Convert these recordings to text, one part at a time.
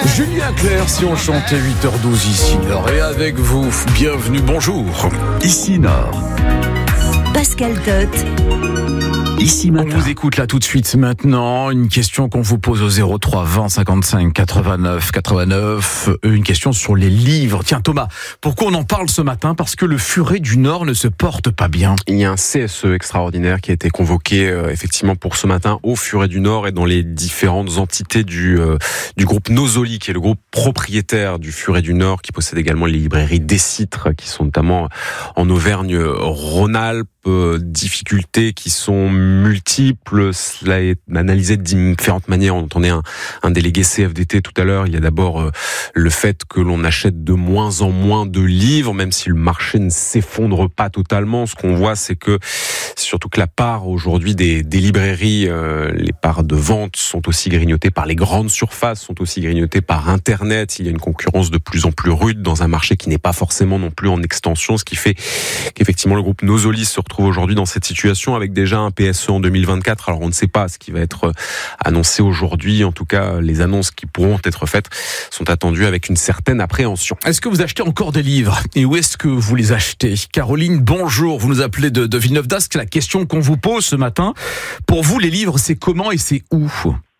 Julien Clerc, si on chantait 8h12 ici Nord. Et avec vous, bienvenue, bonjour. Ici Nord. Pascal Tot. Ici On matin. vous écoute là tout de suite maintenant. Une question qu'on vous pose au 03 20 55 89 89. Une question sur les livres. Tiens Thomas, pourquoi on en parle ce matin ? Parce que le Furet du Nord ne se porte pas bien. Il y a un CSE extraordinaire qui a été convoqué effectivement pour ce matin au Furet du Nord et dans les différentes entités du groupe Nosoli, qui est le groupe propriétaire du Furet du Nord, qui possède également les librairies Décitre, qui sont notamment en Auvergne-Rhône-Alpes. Difficultés qui sont multiples, cela est analysé de différentes manières. On entendait un délégué CFDT tout à l'heure. Il y a d'abord le fait que l'on achète de moins en moins de livres, même si le marché ne s'effondre pas totalement. Ce qu'on voit, c'est que surtout que la part aujourd'hui des librairies, les parts de vente sont aussi grignotées par les grandes surfaces, sont aussi grignotées par Internet. Il y a une concurrence de plus en plus rude dans un marché qui n'est pas forcément non plus en extension, ce qui fait qu'effectivement le groupe Nosoli se retrouve aujourd'hui dans cette situation avec déjà un PSE en 2024. Alors on ne sait pas ce qui va être annoncé aujourd'hui. En tout cas, les annonces qui pourront être faites sont attendues avec une certaine appréhension. Est-ce que vous achetez encore des livres ? Et où est-ce que vous les achetez ? Caroline, bonjour. Vous nous appelez de Villeneuve d'Ascq. La question qu'on vous pose ce matin. Pour vous, les livres, c'est comment et c'est où ?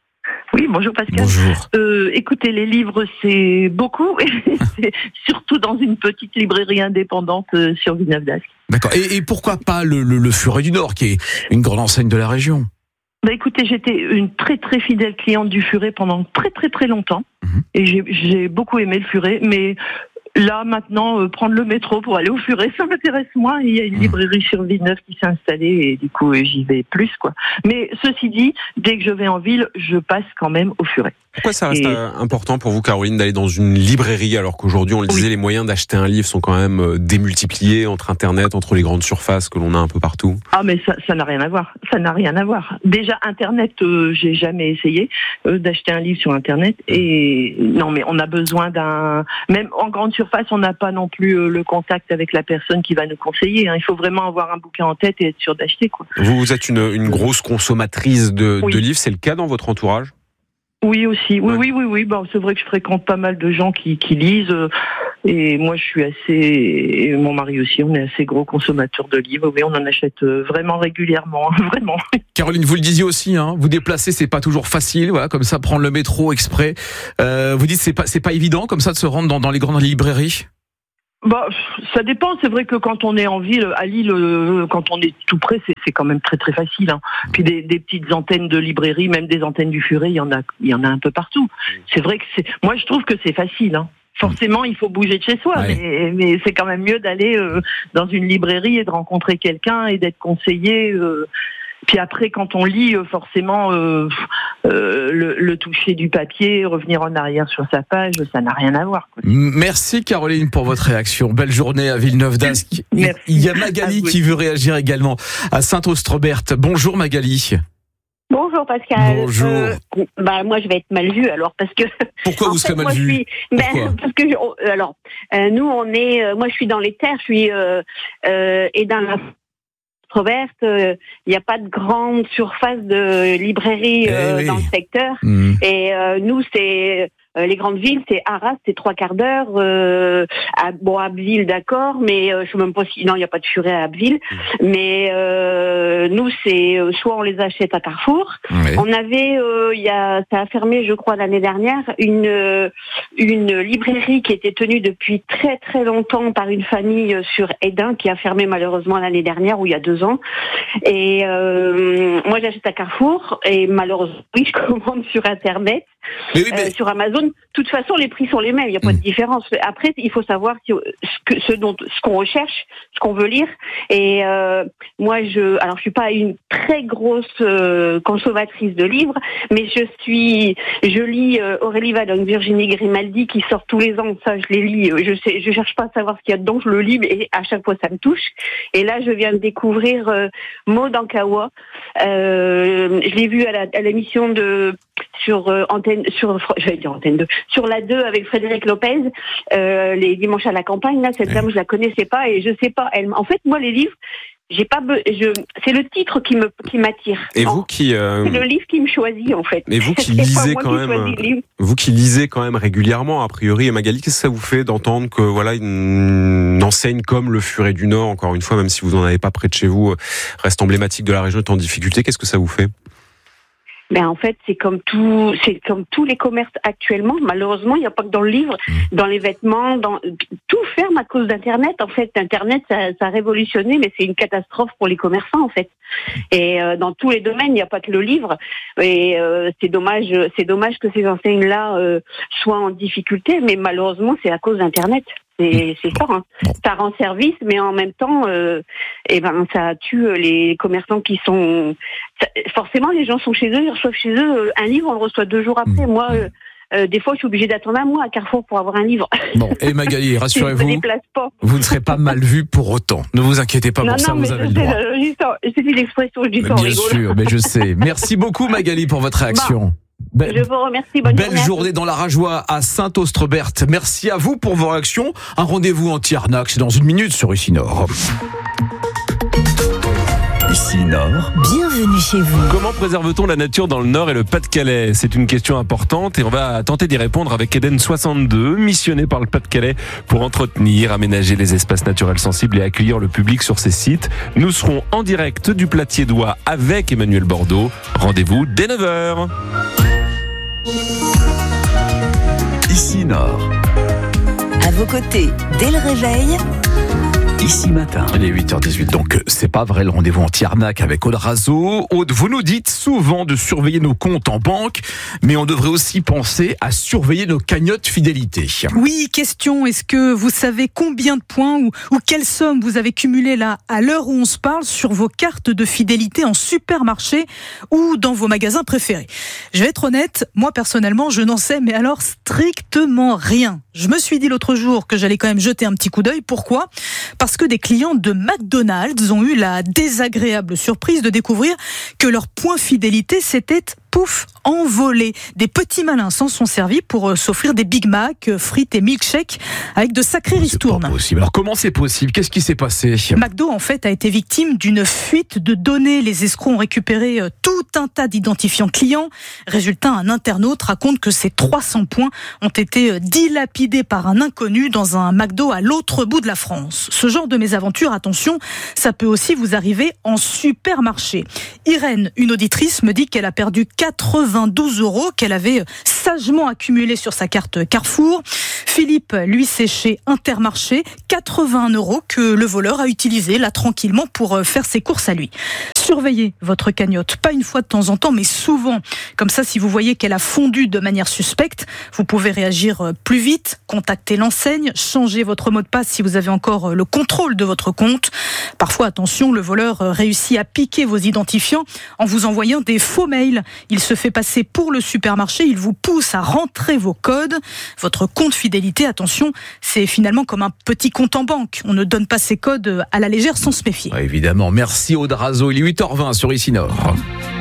Oui, bonjour Pascal. Bonjour. Écoutez, les livres, c'est beaucoup, et c'est surtout dans une petite librairie indépendante sur Villeneuve d'Ascq. D'accord. Et pourquoi pas le Furet du Nord, qui est une grande enseigne de la région ? Bah écoutez, j'étais une très très fidèle cliente du Furet pendant très très très longtemps, et j'ai beaucoup aimé le Furet, mais là maintenant, prendre le métro pour aller au Furet, ça m'intéresse moins. Il y a une librairie sur Villeneuve qui s'est installée et du coup j'y vais plus quoi. Mais ceci dit, dès que je vais en ville, je passe quand même au Furet. Pourquoi ça reste important pour vous, Caroline, d'aller dans une librairie alors qu'aujourd'hui, on le disait, les moyens d'acheter un livre sont quand même démultipliés entre Internet, entre les grandes surfaces que l'on a un peu partout ? Ah mais ça n'a rien à voir. Ça n'a rien à voir. Déjà Internet, j'ai jamais essayé d'acheter un livre sur Internet. Et non, mais on a besoin même en grande surface, on n'a pas non plus le contact avec la personne qui va nous conseiller. Il faut vraiment avoir un bouquin en tête et être sûr d'acheter quoi. Vous êtes une grosse consommatrice de livres, c'est le cas dans votre entourage ? Oui aussi, oui. Bon, c'est vrai que je fréquente pas mal de gens qui lisent, et moi je suis et mon mari aussi, on est assez gros consommateurs de livres. Oui, on en achète vraiment régulièrement, vraiment. Caroline, vous le disiez aussi, vous déplacer, c'est pas toujours facile, voilà, comme ça, prendre le métro exprès. Vous dites c'est pas évident comme ça de se rendre dans les grandes librairies ? Bah, ça dépend. C'est vrai que quand on est en ville, à Lille, quand on est tout près, c'est quand même très très facile. Puis des petites antennes de librairie, même des antennes du Furet, il y en a un peu partout. C'est vrai que moi je trouve que c'est facile. Forcément, il faut bouger de chez soi, ouais. mais c'est quand même mieux d'aller dans une librairie et de rencontrer quelqu'un et d'être conseillé. Puis après, quand on lit, forcément, le toucher du papier, revenir en arrière sur sa page, ça n'a rien à voir. Merci Caroline pour votre réaction. Belle journée à Villeneuve d'Ascq. Merci. Il y a Magali qui veut réagir également à Saint-Austreberte. Bonjour Magali. Bonjour Pascal. Bonjour. Moi je vais être mal vue alors parce que. Pourquoi vous serez mal vue ? Parce que nous on est, moi je suis dans les terres, je suis et dans la Austreberte, il n'y a pas de grande surface de librairie dans le secteur. Et nous c'est les grandes villes, c'est Arras, c'est 3 quarts d'heure. Abbeville, d'accord, mais je sais même pas si non, il n'y a pas de Furet à Abbeville. Mais nous, c'est soit on les achète à Carrefour. Oui. On avait, ça a fermé, je crois, l'année dernière, une librairie qui était tenue depuis très très longtemps par une famille sur Édin, qui a fermé malheureusement l'année dernière ou il y a 2 ans. Et moi, j'achète à Carrefour et malheureusement, oui, je commande sur Internet. Sur Amazon, de toute façon, les prix sont les mêmes, il n'y a pas de différence. Après, il faut savoir ce qu'on recherche, ce qu'on veut lire. Et moi, je suis pas une très grosse consommatrice de livres, mais je lis Aurélie Vadon, Virginie Grimaldi, qui sort tous les ans. Ça, je les lis. Je cherche pas à savoir ce qu'il y a dedans, je le lis, et à chaque fois, ça me touche. Et là, je viens de découvrir Maud Ankawa. Je l'ai vu à l'émission sur Antenne 2, sur la 2 avec Frédéric Lopez, les dimanches à la campagne. Là, cette dame, je la connaissais pas et je sais pas. En fait, moi, les livres, c'est le titre qui m'attire. Et vous qui c'est le livre qui me choisit en fait. Et vous qui lisez quand même régulièrement, a priori, et Magali, qu'est-ce que ça vous fait d'entendre que voilà une enseigne comme le Furet du Nord, encore une fois, même si vous n'en avez pas près de chez vous, reste emblématique de la région, est en difficulté, qu'est-ce que ça vous fait? Ben en fait, c'est comme tous les commerces actuellement. Malheureusement, il n'y a pas que dans le livre, dans les vêtements, tout ferme à cause d'Internet. En fait, Internet, ça a révolutionné, mais c'est une catastrophe pour les commerçants, en fait. Et dans tous les domaines, il n'y a pas que le livre. Et c'est dommage que ces enseignes-là soient en difficulté, mais malheureusement, c'est à cause d'Internet. C'est ça, hein. Ça rend service, mais en même temps, ça tue les commerçants qui sont. Forcément, les gens sont chez eux, ils reçoivent chez eux un livre, on le reçoit 2 jours après. Moi, des fois, je suis obligée d'attendre un mois à Carrefour pour avoir un livre. Bon, et Magali, rassurez-vous, vous ne serez pas mal vu pour autant. Ne vous inquiétez pas pour ça, vous avez le droit. C'est une expression, je dis ça en Bien rigolant. sûr, mais je sais. Merci beaucoup, Magali, pour votre réaction. Je vous remercie. Belle journée dans la Rajoie à Saint-Austrebert. Merci à vous pour vos réactions. Un rendez-vous anti-arnaque, c'est dans 1 minute sur Ici Nord. Ici Nord. Bienvenue chez vous. Comment préserve-t-on la nature dans le Nord et le Pas-de-Calais? C'est une question importante et on va tenter d'y répondre avec Eden 62, missionné par le Pas-de-Calais pour entretenir, aménager les espaces naturels sensibles et accueillir le public sur ces sites. Nous serons en direct du Platier-Doigt avec Emmanuel Bordeaux. Rendez-vous dès 9h. Ici Nord. À vos côtés, dès le réveil, Ici Matin. Il est 8h18, donc c'est pas vrai le rendez-vous anti-arnaque avec Aude Razo. Aude, vous nous dites souvent de surveiller nos comptes en banque, mais on devrait aussi penser à surveiller nos cagnottes fidélité. Oui, question, est-ce que vous savez combien de points ou quelle somme vous avez cumulé là, à l'heure où on se parle, sur vos cartes de fidélité en supermarché ou dans vos magasins préférés? Je vais être honnête, moi personnellement, je n'en sais, mais alors strictement rien. Je me suis dit l'autre jour que j'allais quand même jeter un petit coup d'œil. Pourquoi ? Parce que des clients de McDonald's ont eu la désagréable surprise de découvrir que leur point fidélité s'était envolé. Des petits malins s'en sont servis pour s'offrir des Big Mac, frites et milkshakes avec de sacrés ristournes. C'est pas possible. Alors comment c'est possible? Qu'est-ce qui s'est passé? McDo en fait a été victime d'une fuite de données. Les escrocs ont récupéré tout un tas d'identifiants clients. Résultat, un internaute raconte que ces 300 points ont été dilapidés par un inconnu dans un McDo à l'autre bout de la France. Ce genre de mésaventure, attention, ça peut aussi vous arriver en supermarché. Irène, une auditrice, me dit qu'elle a perdu 92 € qu'elle avait sagement accumulés sur sa carte Carrefour. Philippe, lui, c'est chez Intermarché, 81 € que le voleur a utilisé là tranquillement pour faire ses courses à lui. Surveillez votre cagnotte, pas une fois de temps en temps, mais souvent. Comme ça, si vous voyez qu'elle a fondu de manière suspecte, vous pouvez réagir plus vite, contacter l'enseigne, changer votre mot de passe si vous avez encore le contrôle de votre compte. Parfois, attention, le voleur réussit à piquer vos identifiants en vous envoyant des faux mails. Il se fait passer pour le supermarché, il vous pousse à rentrer vos codes. Votre compte fidélité, attention, c'est finalement comme un petit compte en banque. On ne donne pas ses codes à la légère sans se méfier. Ouais, évidemment. Merci Aude Razo. Il est 8h20 sur Ici Nord.